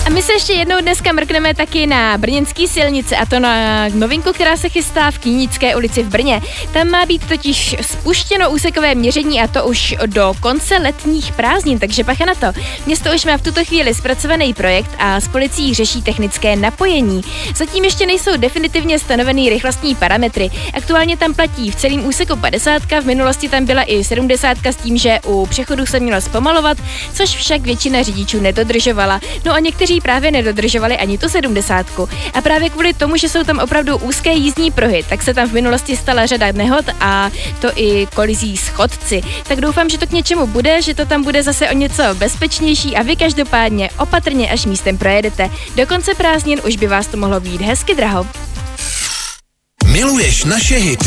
A my se ještě jednou dneska mrkneme taky na brněnský silnice, a to na novinku, která se chystá v Knínické ulici v Brně. Tam má být totiž spuštěno úsekové měření, a to už do konce letních prázdnin, takže pacha na to. Město už má v tuto chvíli zpracovaný projekt a s policií řeší technické napojení. Zatím ještě nejsou definitivně stanovený rychlostní parametry. Aktuálně tam platí v celém úseku 50, v minulosti tam byla i 70 s tím, že u přechodu se mělo zpomalovat, což však většina řidičů nedodržovala. No a někteří právě nedodržovali ani tu 70. A právě kvůli tomu, že jsou tam opravdu úzké jízdní pruhy, tak se tam v minulosti stala řada nehod, a to i kolizí s chodci. Tak doufám, že to k něčemu bude, že to tam bude zase o něco bezpečnější a vy každopádně opatrně až místem projedete. Do konce prázdnin už by vás to mohlo být hezky draho. Miluješ naše hity?